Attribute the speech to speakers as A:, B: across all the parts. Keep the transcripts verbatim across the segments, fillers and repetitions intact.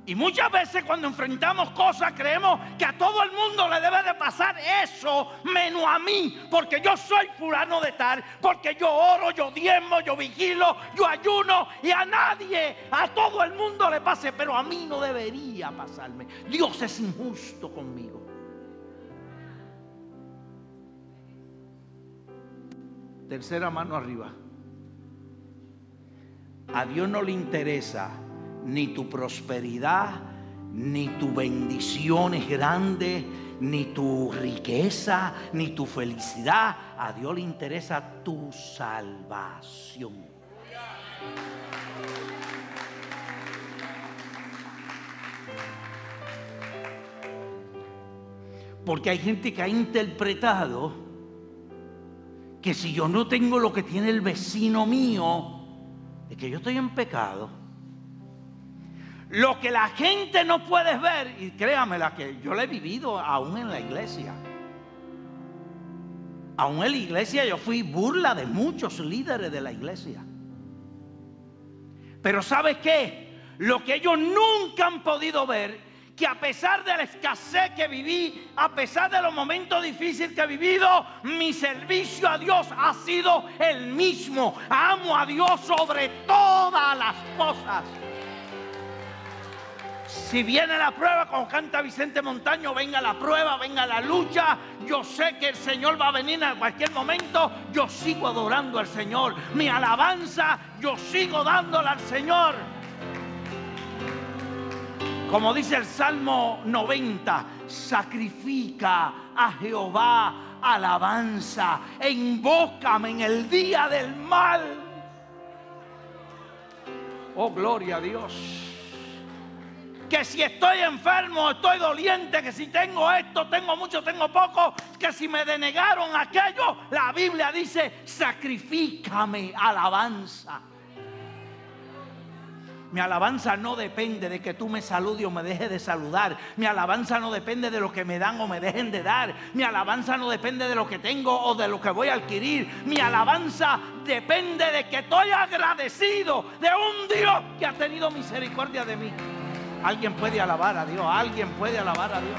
A: Y muchas veces cuando enfrentamos cosas creemos que a todo el mundo le debe de pasar eso, menos a mí, porque yo soy fulano de tal, porque yo oro, yo diezmo, yo vigilo, yo ayuno, y a nadie, a todo el mundo le pase, pero a mí no debería pasarme. Dios es injusto conmigo. Tercera mano arriba. A Dios no le interesa ni tu prosperidad, ni tu bendiciones grandes, ni tu riqueza, ni tu felicidad. A Dios le interesa tu salvación. Porque hay gente que ha interpretado que si yo no tengo lo que tiene el vecino mío, es que yo estoy en pecado. Lo que la gente no puede ver, y créamela que yo lo he vivido aún en la iglesia. Aún en la iglesia yo fui burla de muchos líderes de la iglesia. Pero ¿sabes qué? Lo que ellos nunca han podido ver, que a pesar de la escasez que viví, a pesar de los momentos difíciles que he vivido, mi servicio a Dios ha sido el mismo. Amo a Dios sobre todas las cosas. Si viene la prueba, como canta Vicente Montaño, venga la prueba, venga la lucha, yo sé que el Señor va a venir en cualquier momento. Yo sigo adorando al Señor. Mi alabanza, yo sigo dándola al Señor. Como dice el Salmo noventa, sacrifica a Jehová alabanza e invócame en el día del mal. Oh, gloria a Dios. Que si estoy enfermo, estoy doliente, que si tengo esto, tengo mucho, tengo poco, que si me denegaron aquello, la Biblia dice, sacrifícame alabanza. Mi alabanza no depende de que tú me saludes o me dejes de saludar. Mi alabanza no depende de lo que me dan o me dejen de dar. Mi alabanza no depende de lo que tengo o de lo que voy a adquirir. Mi alabanza depende de que estoy agradecido de un Dios que ha tenido misericordia de mí. Alguien puede alabar a Dios, alguien puede alabar a Dios.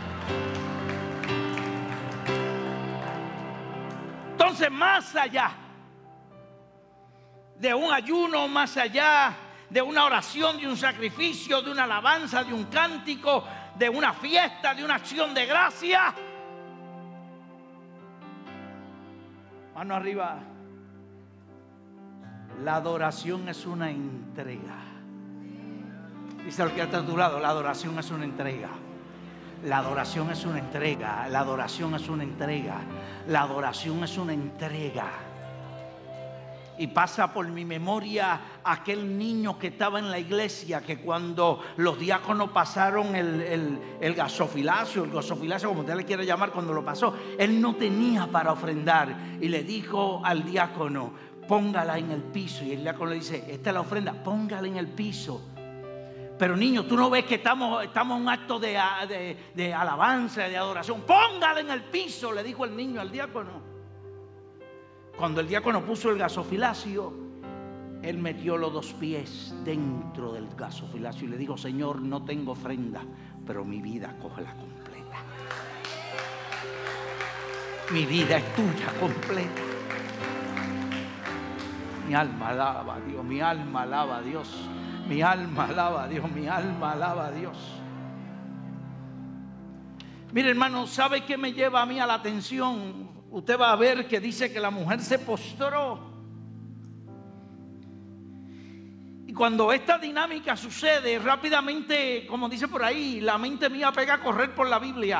A: Entonces, más allá de un ayuno, más allá de una oración, de un sacrificio, de una alabanza, de un cántico, de una fiesta, de una acción de gracia, mano arriba, la adoración es una entrega. Dice al que está a tu lado, la adoración es una entrega. La adoración es una entrega. La adoración es una entrega. La adoración es una entrega. Y pasa por mi memoria aquel niño que estaba en la iglesia, que cuando los diáconos pasaron el, el, el gasofilacio, el gasofilacio como usted le quiere llamar, cuando lo pasó, él no tenía para ofrendar. Y le dijo al diácono, póngala en el piso. Y el diácono le dice, esta es la ofrenda, póngala en el piso. Pero niño, tú no ves que estamos, estamos en un acto de, de, de alabanza, de adoración. Póngala en el piso, le dijo el niño al diácono. Cuando el diácono puso el gasofilacio, él metió los dos pies dentro del gasofilacio y le dijo, Señor, no tengo ofrenda, pero mi vida cógela completa. Mi vida es tuya completa. Mi alma alaba a Dios, mi alma alaba a Dios. Mi alma alaba a Dios, mi alma alaba a Dios. Mire, hermano, ¿sabe qué me lleva a mí a la atención? Usted va a ver que dice que la mujer se postró. Y cuando esta dinámica sucede, rápidamente, como dice por ahí, la mente mía pega a correr por la Biblia.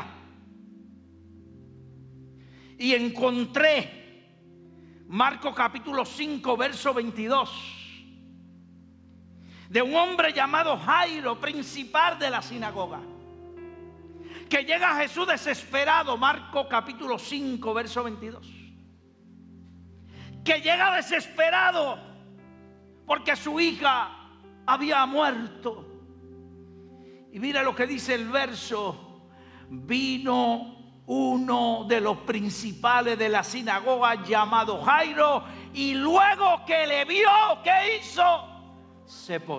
A: Y encontré Marcos capítulo cinco, verso veintidós. De un hombre llamado Jairo, principal de la sinagoga, que llega a Jesús desesperado. Marcos capítulo cinco, verso veintidós. Que llega desesperado porque su hija había muerto. Y mira lo que dice el verso. Vino uno de los principales de la sinagoga llamado Jairo, y luego que le vio, ¿qué hizo? Se postró.